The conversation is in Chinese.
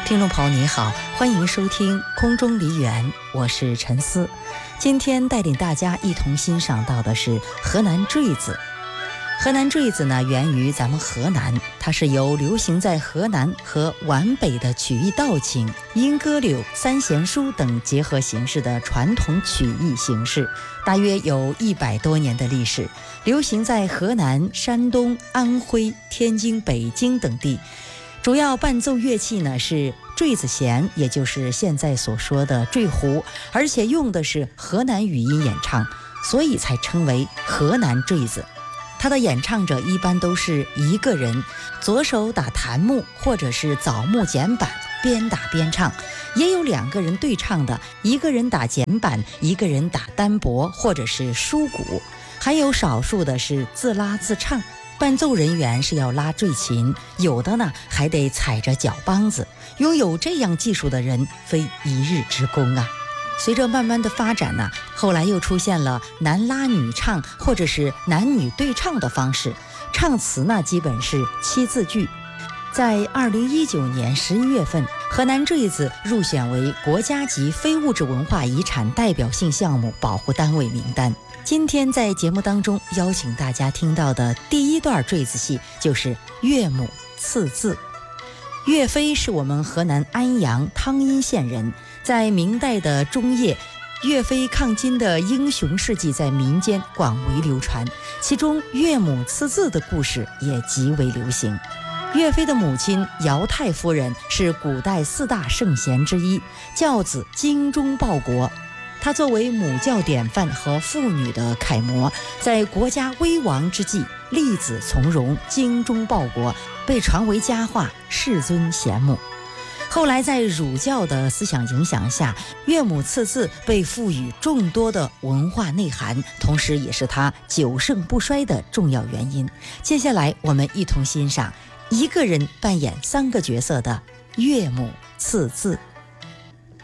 听众朋友你好，欢迎收听空中梨园，我是陈思。今天带领大家一同欣赏到的是河南坠子。河南坠子呢，源于咱们河南，它是由流行在河南和皖北的曲艺道情、莺歌柳、三弦书等结合形式的传统曲艺形式，大约有100多年的历史，流行在河南、山东、安徽、天津、北京等地。主要伴奏乐器呢是坠子弦，也就是现在所说的坠胡，而且用的是河南语音演唱，所以才称为河南坠子。他的演唱者一般都是一个人，左手打檀木或者是枣木简板，边打边唱，也有2个人对唱的，一个人打简板，一个人打单钹或者是书鼓，还有少数的是自拉自唱。伴奏人员是要拉坠琴，有的呢还得踩着脚梆子，拥有这样技术的人非一日之功啊。随着慢慢的发展呢，后来又出现了男拉女唱或者是男女对唱的方式，唱词呢基本是7字句。在2019年11月份，河南坠子入选为国家级非物质文化遗产代表性项目保护单位名单。今天在节目当中邀请大家听到的第一段坠子戏就是岳母刺字。岳飞是我们河南安阳汤阴县人，在明代的中叶，岳飞抗金的英雄事迹在民间广为流传，其中岳母刺字的故事也极为流行。岳飞的母亲姚太夫人是古代4大圣贤之一，教子精忠报国。她作为母教典范和妇女的楷模，在国家危亡之际立子从容，精忠报国，被传为佳话，世尊贤母。后来在儒教的思想影响下，岳母刺字被赋予众多的文化内涵，同时也是她久盛不衰的重要原因。接下来我们一同欣赏一个人扮演3个角色的岳母刺字。